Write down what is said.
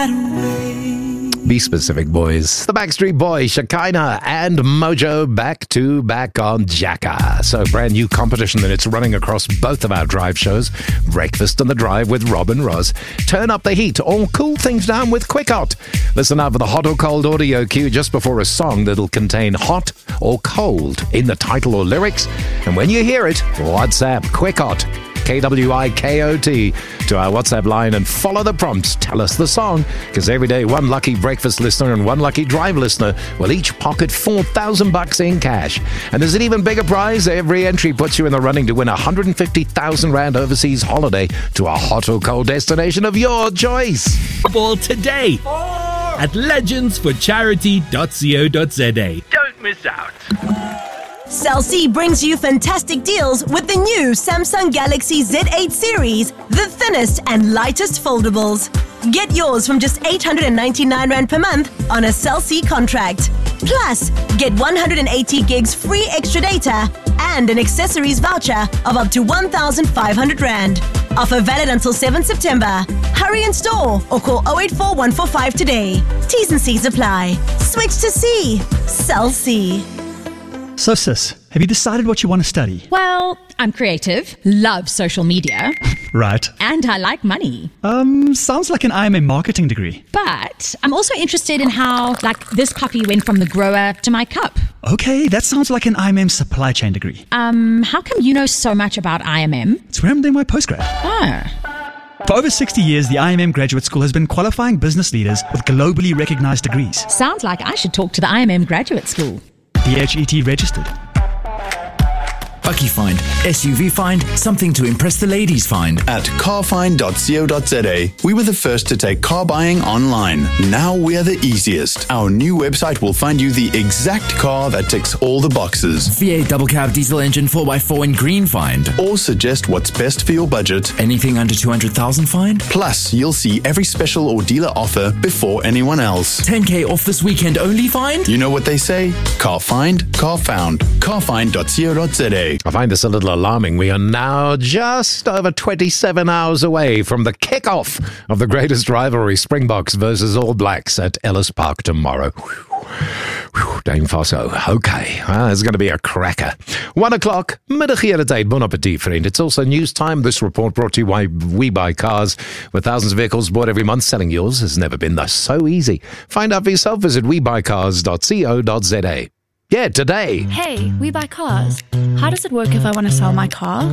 Be specific, boys. The Backstreet Boys, Shekinah and Mojo back to back on Jackass. So brand new competition that it's running across both of our drive shows, Breakfast and The Drive with Rob and Roz. Turn up the heat or cool things down with Quick Hot. Listen out for the hot or cold audio cue just before a song that'll contain hot or cold in the title or lyrics. And when you hear it, WhatsApp Quick Hot, KWIKOT, to our WhatsApp line and follow the prompts. Tell us the song, because every day one lucky breakfast listener and one lucky drive listener will each pocket $4,000 in cash. And there's an even bigger prize. Every entry puts you in the running to win a 150,000 Rand overseas holiday to a hot or cold destination of your choice. Ball today at legendsforcharity.co.za. Don't miss out. Cell C brings you fantastic deals with the new Samsung Galaxy Z8 series, the thinnest and lightest foldables. Get yours from just 899 Rand per month on a Cell C contract. Plus, get 180 gigs free extra data and an accessories voucher of up to 1,500 Rand. Offer valid until 7 September. Hurry in store or call 084 145 today. T's and C's apply. Switch to C. Cell C. So sis, have you decided what you want to study? Well, I'm creative, love social media, Right. and I like money. Sounds like an IMM marketing degree. But I'm also interested in how, this coffee went from the grower to my cup. Okay, that sounds like an IMM supply chain degree. How come you know so much about IMM? It's where I'm doing my postgrad. Oh. For over 60 years, the IMM Graduate School has been qualifying business leaders with globally recognized degrees. Sounds like I should talk to the IMM Graduate School. DHET registered. Bucky Find, SUV Find, something to impress the ladies find. At carfind.co.za, we were the first to take car buying online. Now we're the easiest. Our new website will find you the exact car that ticks all the boxes. V8 double cab diesel engine 4x4 in green find. Or suggest what's best for your budget. Anything under 200,000 find. Plus, you'll see every special or dealer offer before anyone else. 10K off this weekend only find. You know what they say? Car find, car found. Carfind.co.za. I find this a little alarming. We are now just over 27 hours away from the kickoff of the greatest rivalry, Springboks versus All Blacks at Ellis Park tomorrow. Dame Fosso. Okay, it's going to be a cracker. 1 o'clock, middag here at 8. Bon appetit, friend. It's also news time. This report brought to you by We Buy Cars. With thousands of vehicles bought every month, selling yours has never been so easy. Find out for yourself. Visit webuycars.co.za. Yeah, today. Hey, We Buy Cars. How does it work if I want to sell my car?